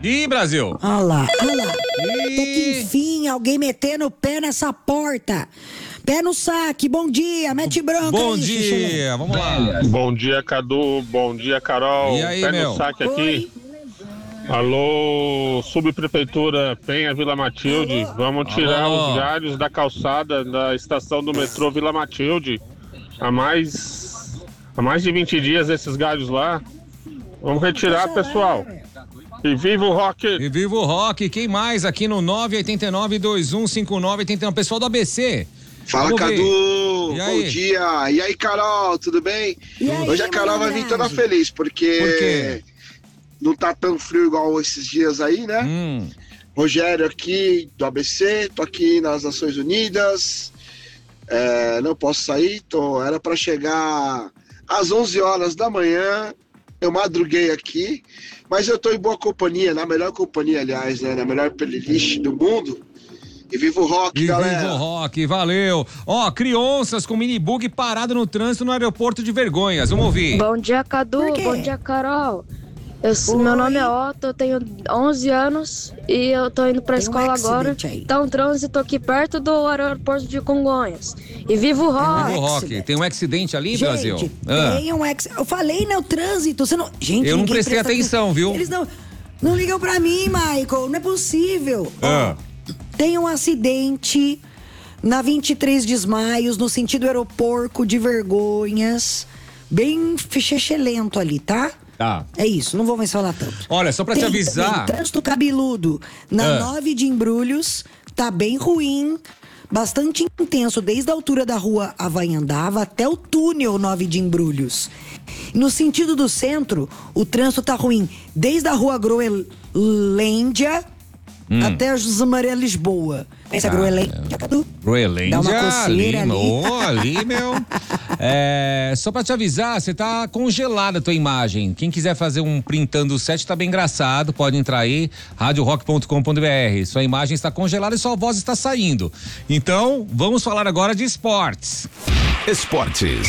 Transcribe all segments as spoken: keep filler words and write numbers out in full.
Ih, Brasil. Olha lá, olha lá. Ih. Até que enfim, alguém metendo o pé nessa porta. Pé no saque, bom dia, mete bronca. Bom aí, dia, Xixi. vamos lá. Bom dia, Cadu. Bom dia, Carol. E aí, Pé meu? no saque aqui. Oi. Alô, Subprefeitura Penha Vila Matilde. Alô. Vamos tirar Alô. os galhos da calçada da estação do metrô Vila Matilde. Há mais, há mais de vinte dias esses galhos lá. Vamos retirar, pessoal. E viva o rock! E viva o rock, quem mais aqui no nove oito nove, dois um cinco nove, oito um. Pessoal do A B C. Fala, Vamos ver. Cadu! E aí? Bom dia! E aí, Carol, tudo bem? E aí, Hoje a Carol vai vir toda feliz, porque Por quê? não tá tão frio igual esses dias aí, né? Hum. Rogério aqui do A B C, tô aqui nas Nações Unidas, é, não posso sair, tô, era para chegar às onze horas da manhã, eu madruguei aqui, mas eu tô em boa companhia, na melhor companhia, aliás, né? Na melhor playlist do mundo. E viva o rock, E galera! viva o rock, valeu. Ó, crianças com minibug parado no trânsito no aeroporto de Vergonhas, vamos ouvir. Bom dia, Cadu. Por quê? Bom dia, Carol. Eu, Oi. meu nome é Otto, eu tenho onze anos e eu tô indo pra Tem um escola agora. acidente aí. Tá um trânsito aqui perto do aeroporto de Congonhas. E viva o rock! Viva o rock. Tem um acidente ali, Gente, Brasil? Ah. tem um ex... Eu falei, né, o trânsito, você não... Gente, Eu não ninguém prestei presta atenção, viu? Eles não... Não ligam pra mim, Michael, não é possível. Ah. Ó, tem um acidente na vinte e três de Maio, no sentido aeroporto de Vergonhas, bem fechechelento ali, tá? Tá. É isso, não vou mais falar tanto. Olha, só pra te Tem avisar. também trânsito cabeludo na Ah. nove de Embrulhos, tá bem ruim, bastante intenso, desde a altura da rua Havaiandava até o túnel nove de Embrulhos. No sentido do centro, o trânsito tá ruim, desde a rua Groenlândia até a José Maria Lisboa. Essa Tá, é Groenlândia, Cadu? Groenlândia, Dá uma coceira ali, ali. ô, ali, meu. É, só pra te avisar, você tá congelada a tua imagem. Quem quiser fazer um printando o set, tá bem engraçado, pode entrar aí, rádio rock ponto com ponto b r. Sua imagem está congelada e sua voz está saindo. Então, vamos falar agora de esportes. Esportes.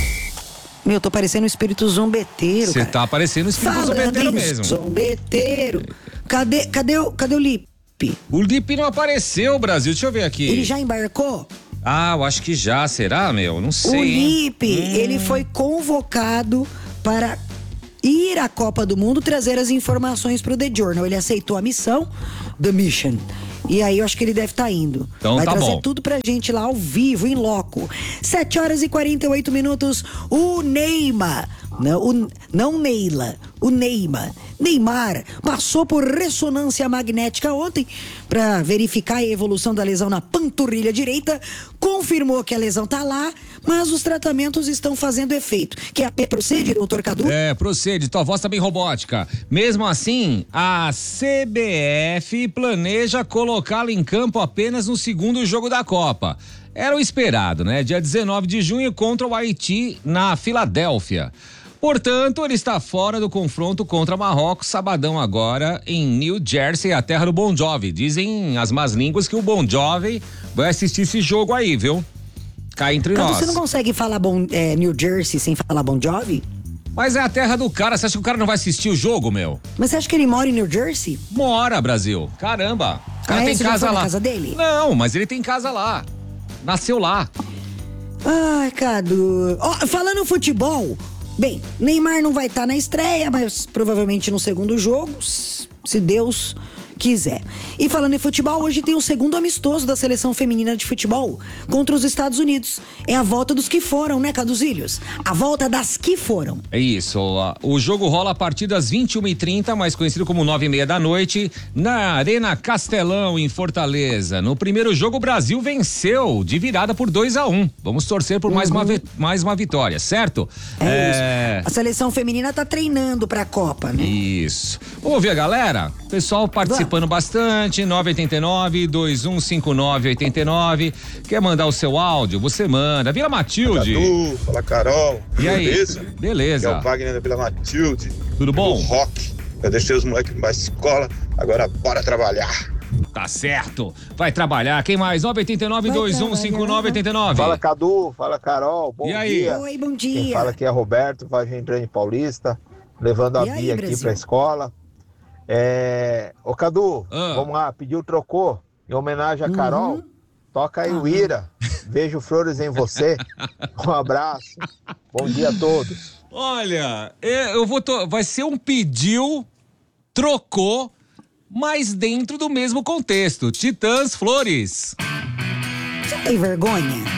Meu, tô parecendo um espírito zombeteiro, Você cara. tá parecendo um espírito Falando zombeteiro em mesmo. Zombeteiro. Cadê, cadê, o, cadê o Lipe? O Lipe não apareceu, Brasil. Deixa eu ver aqui. Ele já embarcou? Ah, eu acho que já. Será, meu? Não sei. O hein? Lipe, Hum. ele foi convocado para ir à Copa do Mundo trazer as informações pro The Journal. Ele aceitou a missão, The Mission. E aí eu acho que ele deve estar indo. Então Vai tá trazer bom. tudo pra gente lá ao vivo, em loco. sete horas e quarenta e oito minutos. O Neymar, não, o, não Neila, o Neymar. Neymar passou por ressonância magnética ontem para verificar a evolução da lesão na panturrilha direita. Confirmou que a lesão tá lá, mas os tratamentos estão fazendo efeito. Quer procede, doutor Cadu? É, procede, tua voz tá bem robótica. Mesmo assim, a C B F planeja colocá-lo em campo apenas no segundo jogo da Copa. Era o esperado, né? Dia dezenove de junho contra o Haiti, na Filadélfia. Portanto, ele está fora do confronto contra Marrocos, sabadão agora, em New Jersey, a terra do Bon Jovi. Dizem as más línguas que o Bon Jovi vai assistir esse jogo aí, viu? Cá entre Cadu, nós. você não consegue falar bom, é, New Jersey sem falar Bon Jovi? Mas é a terra do cara, você acha que o cara não vai assistir o jogo, meu? Mas você acha que ele mora em New Jersey? Mora, Brasil. Caramba. O cara Ah, é? tem Você já casa foi na lá. casa dele? Não, mas ele tem casa lá. Nasceu lá. Ai, Cadu. Ó, falando em futebol, bem, Neymar não vai estar na estreia, mas provavelmente no segundo jogo, se Deus quiser. E falando em futebol, hoje tem o segundo amistoso da seleção feminina de futebol contra os Estados Unidos. É a volta dos que foram, né, Caduzilhos? A volta das que foram. É isso. O jogo rola a partir das vinte e uma e trinta, mais conhecido como nove e meia da noite, na Arena Castelão, em Fortaleza. No primeiro jogo, o Brasil venceu de virada por dois a um. Vamos torcer por mais, Uhum. uma, vi- mais uma vitória, certo? É, isso. A seleção feminina tá treinando pra Copa, né? Isso. Vamos ouvir a galera? Pessoal participando bastante, nove oito nove, dois um cinco nove, oito nove. Quer mandar o seu áudio? Você manda. Vila Matilde. Cadu, fala Carol. E aí? Beleza? Beleza. Aqui é o Wagner da Vila Matilde. Tudo bom? O rock. Eu deixei os moleques pra escola, agora bora trabalhar. Tá certo. Vai trabalhar. Quem mais? nove oito nove, dois um cinco nove, oito nove. Fala Cadu, fala Carol, bom E aí? dia. Oi, bom Quem dia. fala aqui é Roberto, vai entrando em Paulista, levando a E aí, Bia aqui Brasil? pra escola. É... Ô, Cadu, Ah. vamos lá, pediu, trocou, em homenagem a Carol, toca aí o Ira, vejo flores em você, um abraço, bom dia a todos. Olha, é, eu vou. To... Vai ser um pediu, trocou, mas dentro do mesmo contexto. Titãs Flores. Você tem vergonha?